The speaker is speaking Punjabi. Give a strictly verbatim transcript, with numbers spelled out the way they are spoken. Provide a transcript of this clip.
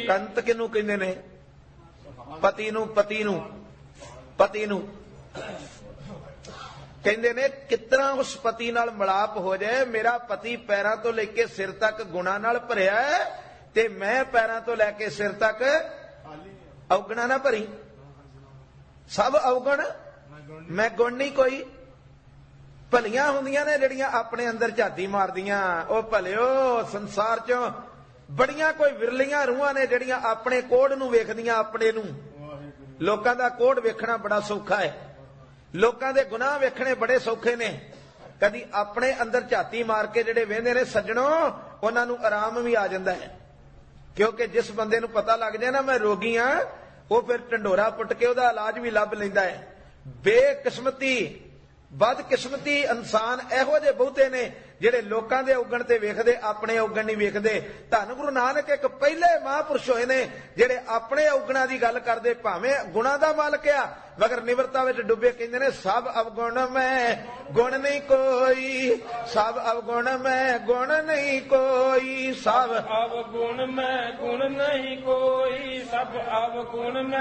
ਕੰਤ ਕਿਹਨੂੰ ਕਹਿੰਦੇ ਨੇ? ਪਤੀ ਨੂੰ। ਪਤੀ ਨੂੰ ਪਤੀ ਨੂੰ ਕਹਿੰਦੇ ਨੇ ਕਿਤਨਾ ਉਸ ਪਤੀ ਨਾਲ ਮਿਲਾਪ ਹੋ ਜਾਏ। ਮੇਰਾ ਪਤੀ ਪੈਰਾਂ ਤੋਂ ਲੈ ਕੇ ਸਿਰ ਤੱਕ ਗੁਣਾ ਨਾਲ ਭਰਿਆ ਹੈ ਤੇ ਮੈਂ ਪੈਰਾਂ ਤੋਂ ਲੈ ਕੇ ਸਿਰ ਤੱਕ ਔਗਣਾ ਨਾ ਭਰੀ। ਸਭ ਔਗਣ, ਮੈਂ ਗੁਣ ਨਹੀਂ ਕੋਈ। ਭਲੀਆਂ ਹੁੰਦੀਆਂ ਨੇ ਜਿਹੜੀਆਂ ਆਪਣੇ ਅੰਦਰ ਝਾਤੀ ਮਾਰਦੀਆਂ। ਉਹ ਭਲਿਓ ਸੰਸਾਰ ਚੋਂ ਬੜੀਆਂ ਕੋਈ ਵਿਰਲੀਆਂ ਰੂਹਾਂ ਨੇ ਜਿਹੜੀਆਂ ਆਪਣੇ ਕੋੜ ਨੂੰ ਵੇਖਦੀਆਂ, ਆਪਣੇ ਨੂੰ। ਲੋਕਾਂ ਦਾ ਕੋੜ ਵੇਖਣਾ ਬੜਾ ਸੌਖਾ ਹੈ, ਲੋਕਾਂ ਦੇ ਗੁਨਾਹ ਵੇਖਣੇ ਬੜੇ ਸੌਖੇ ਨੇ। ਕਦੀ ਆਪਣੇ ਅੰਦਰ ਝਾਤੀ ਮਾਰ ਕੇ ਜਿਹੜੇ ਵੇਂਦੇ ਨੇ ਸੱਜਣੋ, ਉਹਨਾਂ ਨੂੰ ਆਰਾਮ ਵੀ ਆ ਜਾਂਦਾ ਹੈ। ਕਿਉਂਕਿ ਜਿਸ ਬੰਦੇ ਨੂੰ ਪਤਾ ਲੱਗ ਜਾਏ ਨਾ ਮੈਂ ਰੋਗੀ ਹਾਂ, ਉਹ ਫਿਰ ਢੰਡੋਰਾ ਪੁੱਟ ਕੇ ਉਹਦਾ ਇਲਾਜ ਵੀ ਲੱਭ ਲੈਂਦਾ ਹੈ। ਬੇਕਿਸਮਤੀ, ਬਦਕਿਸਮਤੀ ਇਨਸਾਨ ਇਹੋ ਜਿਹੇ ਬਹੁਤੇ ਨੇ ਜਿਹੜੇ ਲੋਕਾਂ ਦੇ ਔਗਣ ਤੇ ਵੇਖਦੇ, ਆਪਣੇ ਔਗਣ ਨਹੀਂ ਵੇਖਦੇ। ਧੰਨ ਗੁਰੂ ਨਾਨਕ ਇੱਕ ਪਹਿਲੇ ਮਹਾਂਪੁਰਸ਼ ਹੋਏ ਨੇ ਜਿਹੜੇ ਆਪਣੇ ਔਗਣਾਂ ਦੀ ਗੱਲ ਕਰਦੇ। ਭਾਵੇਂ ਗੁਣਾਂ ਦਾ ਮਾਲਕ ਆ ਮਗਰ ਨਿਵਰਤਾ ਵਿੱਚ ਡੁੱਬੇ। ਕਹਿੰਦੇ ਨੇ ਸਭ ਅਵਗੁਣ ਮੈਂ ਗੁਣ ਨਹੀਂ ਕੋਈ, ਸਭ ਅਵਗੁਣ ਮੈਂ ਗੁਣ ਨਹੀਂ ਕੋਈ, ਸਭ ਅਵਗੁਣ ਮੈਂ ਗੁਣ ਨਹੀਂ ਕੋਈ, ਸਭ ਅਵਗੁਣ ਮੈਂ